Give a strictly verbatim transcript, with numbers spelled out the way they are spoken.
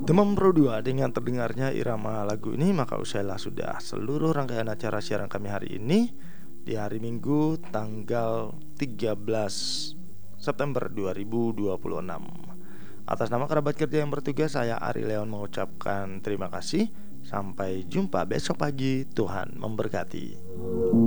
Demam Pro dua dengan terdengarnya irama lagu ini, maka usailah sudah seluruh rangkaian acara siaran kami hari ini di hari Minggu tanggal tiga belas September dua ribu dua puluh enam. Atas nama kerabat kerja yang bertugas, saya Ari Leon mengucapkan terima kasih. Sampai jumpa besok pagi, Tuhan memberkati.